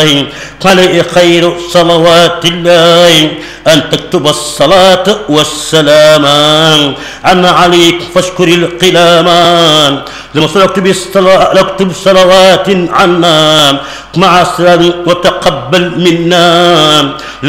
عليه خير صلوات الله أن تكتب الصلاة والسلام عنا عليك فاشكر القلام لما اكتب صلوات عنا مع السلام وتقبل منا